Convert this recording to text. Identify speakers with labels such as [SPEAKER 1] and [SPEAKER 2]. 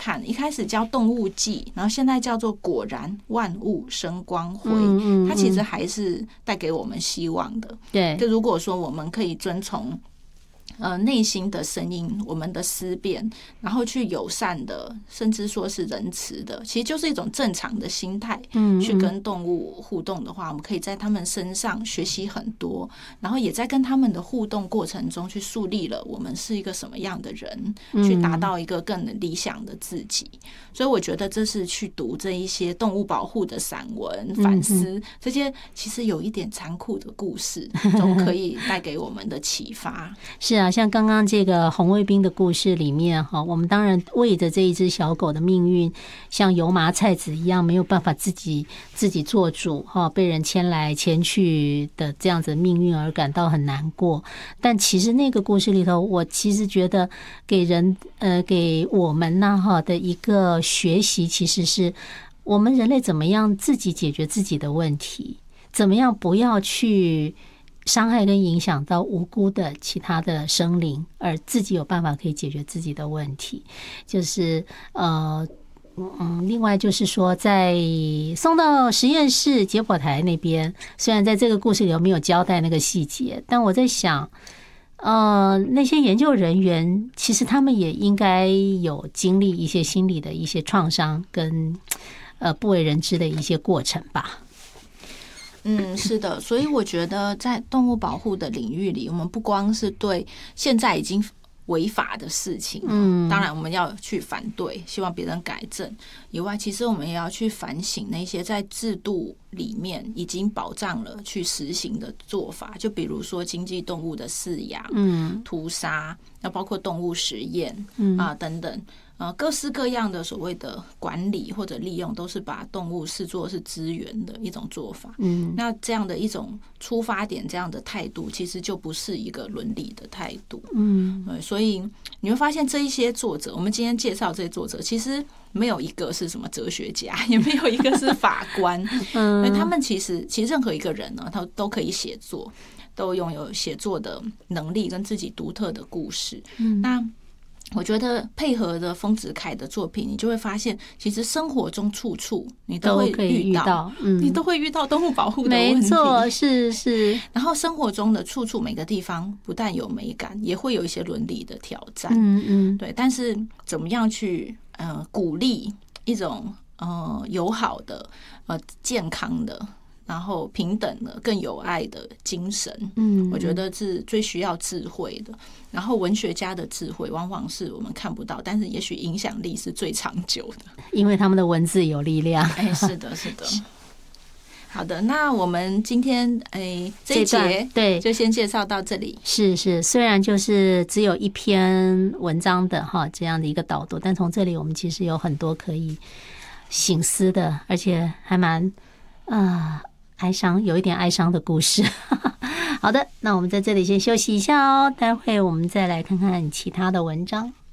[SPEAKER 1] 看，一开始叫动物记，然后现在叫做果然万物生光辉，它其实还是带给我们希望的。
[SPEAKER 2] 对，
[SPEAKER 1] 就如果说我们可以遵从内心的声音，我们的思辨，然后去友善的，甚至说是仁慈的，其实就是一种正常的心态，去跟动物互动的话，我们可以在他们身上学习很多，然后也在跟他们的互动过程中去树立了我们是一个什么样的人，去达到一个更理想的自己。所以我觉得这是去读这一些动物保护的散文、反思这些其实有一点残酷的故事，都可以带给我们的启发。
[SPEAKER 2] 是啊，像刚刚这个红卫兵的故事里面哈，我们当然为着这一只小狗的命运，像油麻菜籽一样没有办法自己做主哈，被人牵来牵去的这样子的命运而感到很难过。但其实那个故事里头，我其实觉得给我们呢哈的一个学习，其实是我们人类怎么样自己解决自己的问题，怎么样不要去伤害跟影响到无辜的其他的生灵，而自己有办法可以解决自己的问题。就是另外就是说，在送到实验室解剖台那边，虽然在这个故事里没有交代那个细节，但我在想，那些研究人员其实他们也应该有经历一些心理的一些创伤跟不为人知的一些过程吧。
[SPEAKER 1] 是的，所以我觉得在动物保护的领域里，我们不光是对现在已经违法的事情，当然我们要去反对，希望别人改正以外，其实我们也要去反省那些在制度里面已经保障了去实行的做法，就比如说经济动物的饲养、屠杀，要包括动物实验等等。各式各样的所谓的管理或者利用，都是把动物视作是资源的一种做法。那这样的一种出发点，这样的态度，其实就不是一个伦理的态度。所以你会发现这一些作者，我们今天介绍这些作者，其实没有一个是什么哲学家，也没有一个是法官。他们其实任何一个人呢，他都可以写作，都拥有写作的能力跟自己独特的故事。那我觉得配合着丰子恺的作品，你就会发现，其实生活中处处你都会遇到，你都会遇到动物保护的问题。没错，
[SPEAKER 2] 是。
[SPEAKER 1] 然后生活中的处处每个地方，不但有美感，也会有一些伦理的挑战。对。但是怎么样去鼓励一种友好的健康的，然后平等的、更有爱的精神，我觉得是最需要智慧的。然后文学家的智慧往往是我们看不到，但是也许影响力是最长久的，
[SPEAKER 2] 因为他们的文字有力量。
[SPEAKER 1] 是的。好的，那我们今天这一节
[SPEAKER 2] 对
[SPEAKER 1] 就先介绍到这里。
[SPEAKER 2] 是，虽然就是只有一篇文章的这样的一个导读，但从这里我们其实有很多可以省思的，而且还蛮哀伤，有一点哀伤的故事。好的，那我们在这里先休息一下哦，待会我们再来看看其他的文章。